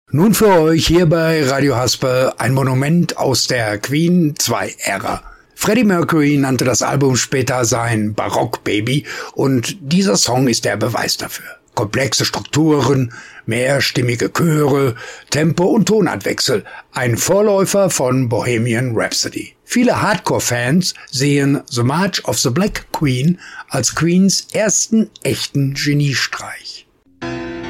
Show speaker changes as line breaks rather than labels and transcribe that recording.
Nun für euch hier bei Radio Haspe ein Monument aus der Queen 2-Ära. Freddie Mercury nannte das Album später sein Barock-Baby und dieser Song ist der Beweis dafür. Komplexe Strukturen, mehrstimmige Chöre, Tempo- und Tonartwechsel, ein Vorläufer von Bohemian Rhapsody. Viele Hardcore-Fans sehen The March of the Black Queen als Queens ersten echten Geniestreich.